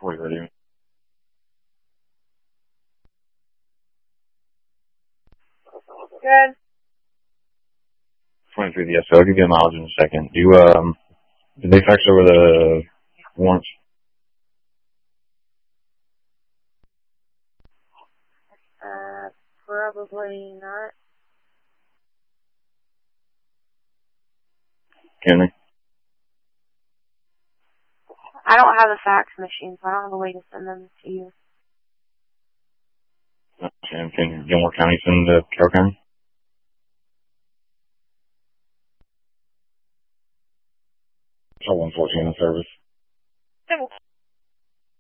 We're ready. 23, yes, so I'll give you a mileage in a second. Did they fax over the warrants? Probably not. Can they? I don't have a fax machine, so I don't have a way to send them to you. Can Gilmore County send to Carroll County?